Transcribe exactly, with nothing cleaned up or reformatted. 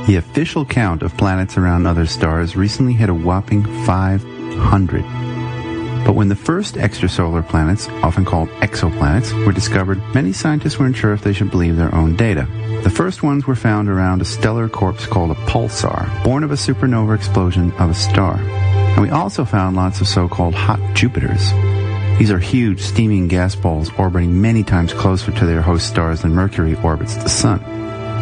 The official count of planets around other stars recently hit a whopping five hundred. But when the first extrasolar planets, often called exoplanets, were discovered, many scientists weren't sure if they should believe their own data. The first ones were found around a stellar corpse called a pulsar, born of a supernova explosion of a star. And we also found lots of so-called hot Jupiters. These are huge, steaming gas balls orbiting many times closer to their host stars than Mercury orbits the Sun.